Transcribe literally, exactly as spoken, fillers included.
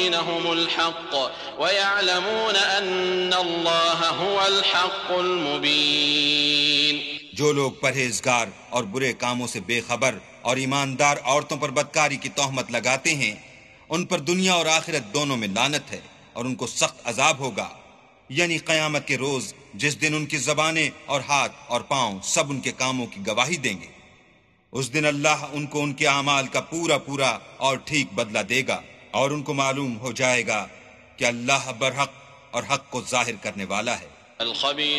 बहमुल हक़ व यअलमून अन्नल्लाह हुवल हक़्क़ुल मुबीन। जो लोग परहेजगार और बुरे कामों से बेखबर और ईमानदार औरतों पर बदकारी की तोहमत लगाते हैं, उन पर दुनिया और आखिरत दोनों में लानत है और उनको सख्त अजाब होगा, यानी क़यामत के रोज जिस दिन उनकी ज़बानें और हाथ और पांव सब उनके कामों की गवाही देंगे। उस दिन अल्लाह उनको उनके अमाल का पूरा पूरा और ठीक बदला देगा और उनको मालूम हो जाएगा कि अल्लाह बरहक और हक को जाहिर करने वाला है।